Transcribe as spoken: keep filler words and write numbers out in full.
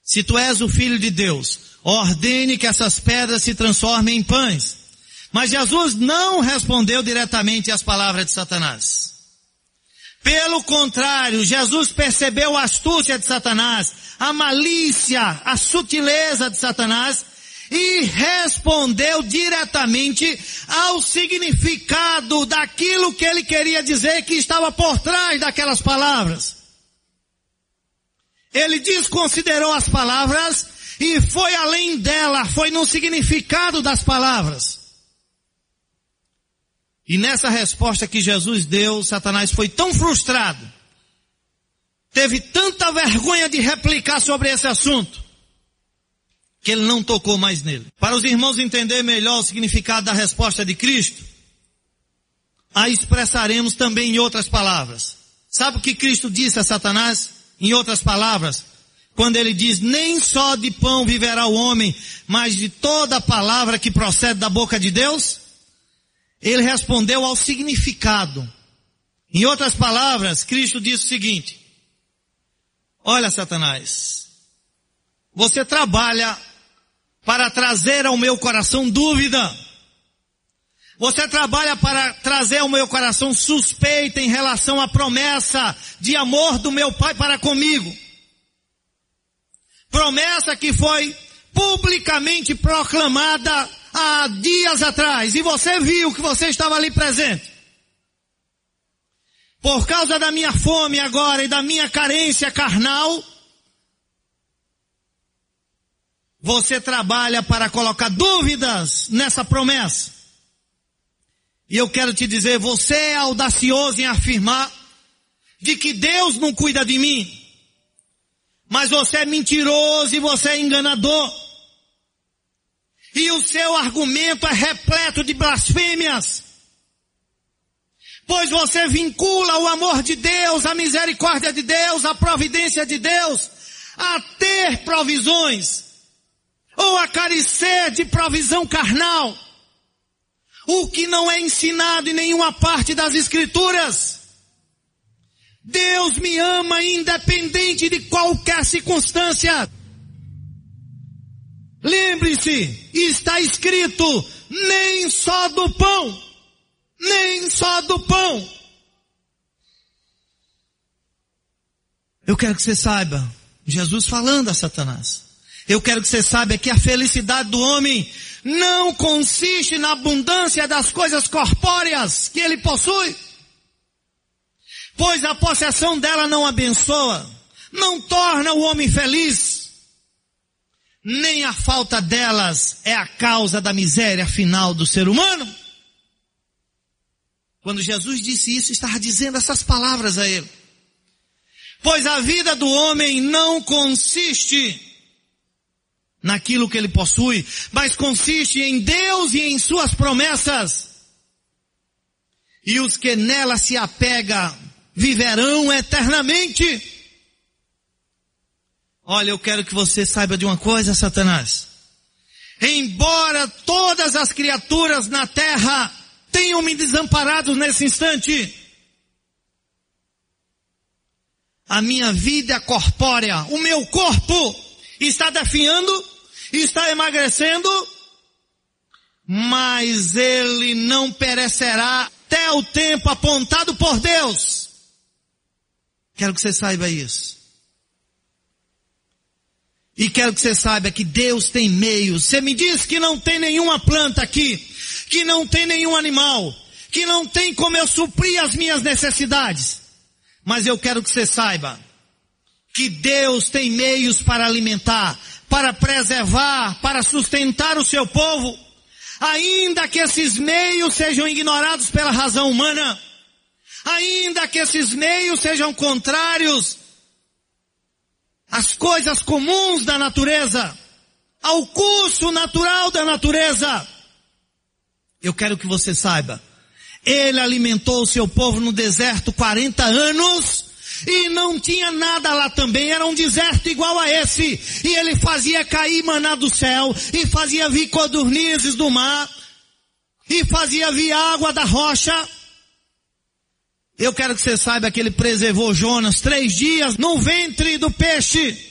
se tu és o Filho de Deus, ordene que essas pedras se transformem em pães. Mas Jesus não respondeu diretamente às palavras de Satanás. Pelo contrário, Jesus percebeu a astúcia de Satanás, a malícia, a sutileza de Satanás, e respondeu diretamente ao significado daquilo que ele queria dizer, que estava por trás daquelas palavras. Ele desconsiderou as palavras e foi além dela, foi no significado das palavras. E nessa resposta que Jesus deu, Satanás foi tão frustrado, teve tanta vergonha de replicar sobre esse assunto, que ele não tocou mais nele. Para os irmãos entenderem melhor o significado da resposta de Cristo, a expressaremos também em outras palavras. Sabe o que Cristo disse a Satanás? Em outras palavras, quando ele diz, nem só de pão viverá o homem, mas de toda a palavra que procede da boca de Deus? Ele respondeu ao significado. Em outras palavras, Cristo disse o seguinte: olha, Satanás, você trabalha para trazer ao meu coração dúvida. Você trabalha para trazer ao meu coração suspeita em relação à promessa de amor do meu Pai para comigo. Promessa que foi publicamente proclamada há dias atrás, e você viu que você estava ali presente. Por causa da minha fome agora e da minha carência carnal, você trabalha para colocar dúvidas nessa promessa. E eu quero te dizer, você é audacioso em afirmar de que Deus não cuida de mim. Mas você é mentiroso e você é enganador. E o seu argumento é repleto de blasfêmias. Pois você vincula o amor de Deus, a misericórdia de Deus, a providência de Deus, a ter provisões, ou a carecer de provisão carnal. O que não é ensinado em nenhuma parte das Escrituras. Deus me ama independente de qualquer circunstância. Lembre-se, está escrito, nem só do pão, nem só do pão. Eu quero que você saiba, Jesus falando a Satanás, eu quero que você saiba que a felicidade do homem não consiste na abundância das coisas corpóreas que ele possui, pois a possessão dela não abençoa, não torna o homem feliz. Nem a falta delas é a causa da miséria final do ser humano. Quando Jesus disse isso, estava dizendo essas palavras a ele. Pois a vida do homem não consiste naquilo que ele possui, mas consiste em Deus e em suas promessas. E os que nela se apegam viverão eternamente. Olha, eu quero que você saiba de uma coisa, Satanás. Embora todas as criaturas na terra tenham me desamparado nesse instante, a minha vida corpórea, o meu corpo está definhando, está emagrecendo, mas ele não perecerá até o tempo apontado por Deus. Quero que você saiba isso. E quero que você saiba que Deus tem meios. Você me diz que não tem nenhuma planta aqui, que não tem nenhum animal, que não tem como eu suprir as minhas necessidades. Mas eu quero que você saiba que Deus tem meios para alimentar, para preservar, para sustentar o seu povo, ainda que esses meios sejam ignorados pela razão humana, ainda que esses meios sejam contrários às coisas comuns da natureza, ao curso natural da natureza. Eu quero que você saiba, Ele alimentou o seu povo no deserto quarenta anos, e não tinha nada lá também, era um deserto igual a esse, e Ele fazia cair maná do céu, e fazia vir codornizes do mar, e fazia vir água da rocha. Eu quero que você saiba que Ele preservou Jonas três dias no ventre do peixe.